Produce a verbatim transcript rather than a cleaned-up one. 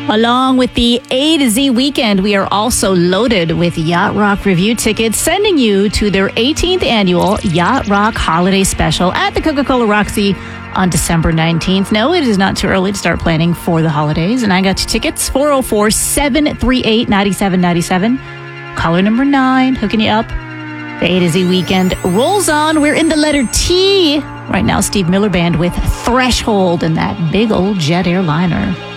Along with the A to Z weekend, we are also loaded with Yacht Rock review tickets, sending you to their eighteenth annual Yacht Rock Holiday Special at the Coca-Cola Roxy on December nineteenth. No, it is not too early to start planning for the holidays, and I got you tickets, four oh four, seven three eight, nine seven nine seven. Caller number nine, hooking you up. The A to Z weekend rolls on. We're in the letter T. Right now, Steve Miller Band with Threshold and that big old jet airliner.